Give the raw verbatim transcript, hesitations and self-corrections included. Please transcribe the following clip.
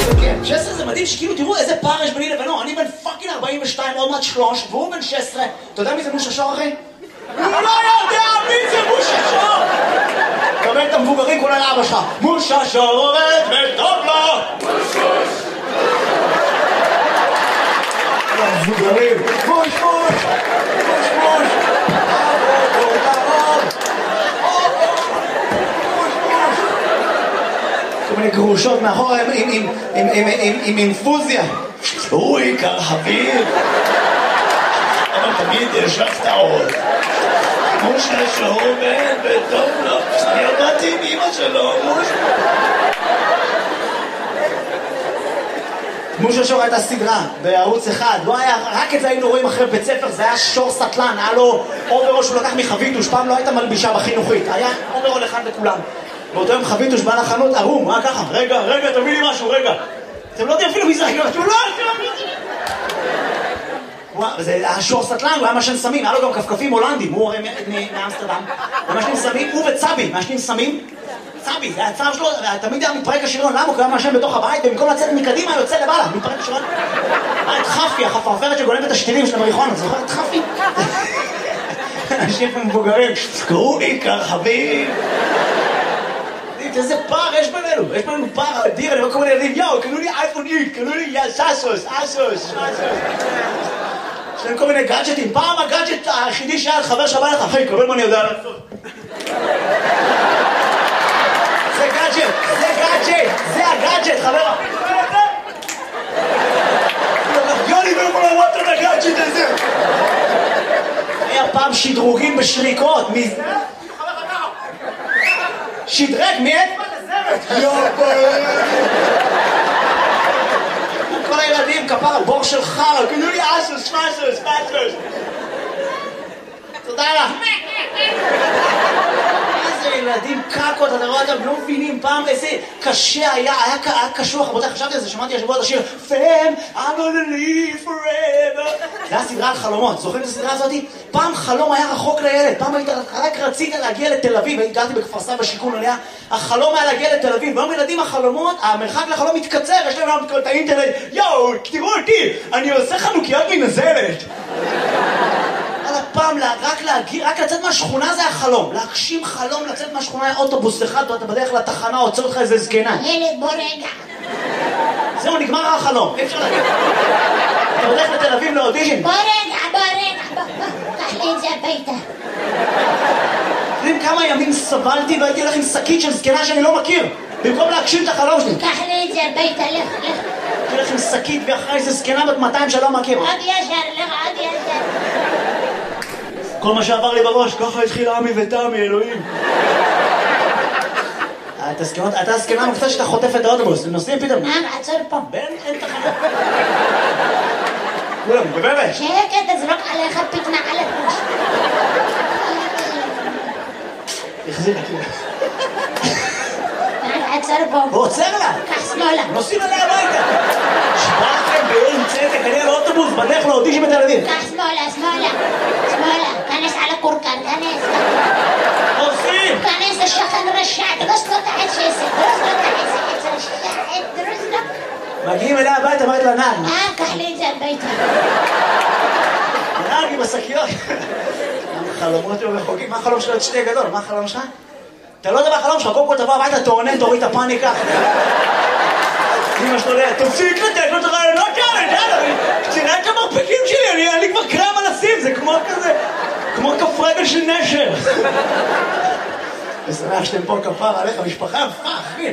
כן, שש עשרה זה מדהים שכאילו תראו איזה פער יש ביני לבינו. אני בן פאקינג ארבעים ושתיים, עוד מעט שלוש, והוא בן שש עשרה. אתה יודע מי זה מושה שור, אחי? הוא לא יודע מי זה מושה שור! קבל את המבוגרים כולה לאבא שלך. מושה שור עובד וטוב לו! מוש המבוגרים. מוש מוש! מוש מוש! כל מיני גרושות מאחורה עם אינפוזיה. הוא עיקר חביב. אבל תמיד יש לך את העוד. מושה שור בן וטוב לו. אני עבדתי עם אמא שלו. מושה שור הייתה סדרה בערוץ אחד. לא היה, רק את זה היינו רואים אחרי בית ספר. זה היה שור סטלן. היה לו אוברול שהוא לקח מחביתוש. פעם לא הייתה מלבישה בחינוכית. היה אוברול אחד לכולם. באותו יום חביתוש בא לחנות ערום, מה ככה? רגע, רגע, תביא לי משהו, רגע. אתם לא יודעים אפילו מי זה, אתם לא יודעים. זה היה שור סטלן, הוא היה משן סמים, היה לו גם כפכפים הולנדים, הוא הרי מאמסטרדם. הוא משנים סמים, הוא וצבי, משנים סמים. צבי, זה הצער שלו, תמיד היה מתפרק השריון, למה? הוא היה משן בתוך הבית, ובמקום לצאת מקדימה, יוצא לבעלה, מתפרק השריון. היה את חפי, החפרפרת שגולמת את השתילים של המריחונה, זוכר את חפי? אנשים מבוגרים, קראו עיקר חביב. איזה פער יש בינינו, יש בינינו פער אדיר, אני רואה כל מיני ילדים, יאו, קנו לי אייפון איקס, קנו לי סאסוס, אסוס, יש להם כל מיני גאדג'טים, פעם הגאדג'ט היחידי שהיה חבר שבא לך, אחי, קבל מה אני יודע לעשות. זה גאדג'ט, זה גאדג'ט, זה הגאדג'ט, חבר. יוני ולא כל הוואטר את הגאדג'ט הזה. היה פעם שדרוגים בשריקות, מי זה? שדרג מאצבע לזרת. יופי. כל הילדים כפר בור של חר, קנו לי אסוס, פסוס, פסוס. תודה לך. איזה ילדים קקות, אתה רואה אותם, לא מבינים פעם איזה קשה היה, היה קשוח, רבותיי, חשבתי על זה, שמעתי השבוע את השיר Fam, I'm gonna live forever. זה היה סדרה על חלומות, זוכרים את הסדרה הזאת? פעם חלום היה רחוק לילד, פעם היית, רק רצית להגיע לתל אביב, גרתי בכפר סבא בשיכון עליה, החלום היה להגיע לתל אביב, והיום ילדים החלומות, המרחק לחלום מתקצר, יש להם גם את האינטרנט, יואו, תראו אותי, אני עושה חנוכיות מנזלת. על הפעם, רק להגיע, רק לצאת מהשכונה זה החלום, להגשים חלום, לצאת מהשכונה היה אוטובוס אחד, אתה בדרך לתחנה, עוצר אותך איזה זקנה. ילד, בוא רגע. זהו, נגמר החלום, אי אפשר להגיד. אתה בדרך לתל אביב לאודישן. בוא רגע, בוא רגע, בוא, קח לי את זה הביתה. יודעים כמה ימים סבלתי והייתי הולך עם שקית של זקנה שאני לא מכיר, במקום להגשים את החלום שלי. קח לי את זה הביתה, לך, לך. הייתי הולך עם שקית ואחרי איזה זקנה בת מאתיים שלא מכיר. עוד ישר, לך, עוד ישר. כל מה שעבר לי בראש, ככה התחיל עמי ותמי, אלוהים. אתה הזקנה מופתע שאתה חוטף את האוטובוס, נוסעים פתאום. מה, עצור פה. בן, אין תחנה. כולם, בבאבש. שקט, תזרוק עליך פתנה על הפוש. החזיר את זה. עצור פה. הוא עוצר לה. קח שמאלה. נוסעים עליה הביתה. שבאתם בעין צדק, אני על האוטובוס, בדרך לאודישן בתל אביב. קח שמאלה, שמאלה. שמאלה. כנס על הקורקן, כנס. עושים. כנס השכן רשע, דרוס לו תחת שסק, דרוס לו תחת שסק, רשע, דרוס לו. מגיעים אליה הביתה, אמרת לה נהג. אה, קח לי את זה הביתה. נהג עם השקיות. חלומות היו רחוקים, מה החלום שלו? את שתי גדול, מה החלום שלך? אתה לא יודע מה החלום שלך, קודם כל תבוא הביתה, תעונן, תוריד את הפאניקה. אמא שלו, תפסיק לתת לו את הרעיונות כאלה, יאללה, תראה את המרפקים שלי, אני כבר קרם על הסים, זה כמו כזה, כמו כף רגל של נשר. ושמח שאתם פה כפר עליך, משפחה, אחי.